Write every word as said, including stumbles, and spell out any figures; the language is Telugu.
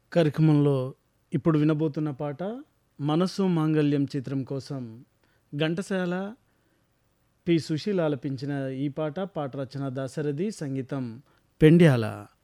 కార్యక్రమంలో ఇప్పుడు వినబోతున్న పాట మనసు మాంగళ్యం చిత్రం కోసం ఘంటసాల పి సుశీల ఆలపించిన ఈ పాట. పాట రచన దాశరథి, సంగీతం పెండ్యాల.